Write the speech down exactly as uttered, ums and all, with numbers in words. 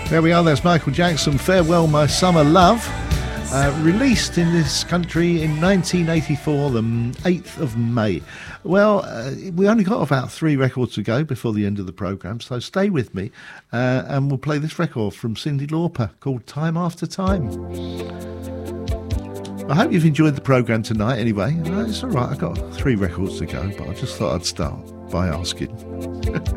There we are, that's Michael Jackson, Farewell My Summer Love, uh, released in this country in nineteen eighty-four, the eighth of May. Well, uh, we only got about three records to go before the end of the programme, so stay with me, uh, and we'll play this record from Cyndi Lauper called Time After Time. I hope you've enjoyed the programme tonight anyway. Uh, it's all right, I've got three records to go, but I just thought I'd start by asking.